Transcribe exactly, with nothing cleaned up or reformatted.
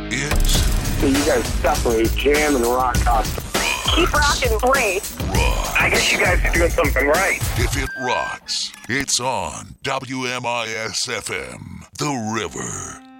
It's So you guys separate jam and rock concert. Keep rocking, please. rock. I guess you guys are doing something right. If it rocks, it's on W M I S F M, The River.